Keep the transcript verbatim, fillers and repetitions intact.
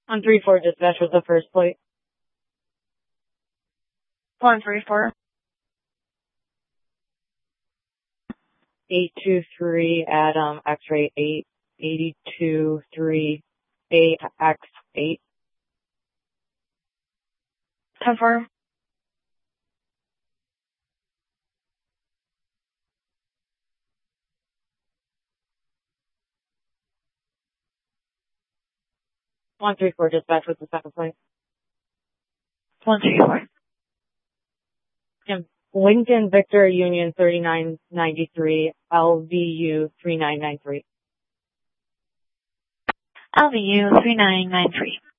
one three four, dispatch with the first plate. one three four. eight two three, Adam, X-ray eight, eighty-two three, eight X eight. ten four. one three four, dispatch with the second plate. one three four. And Lincoln Victor Union thirty-nine ninety-three, L V U three nine nine three. L V U three nine nine three.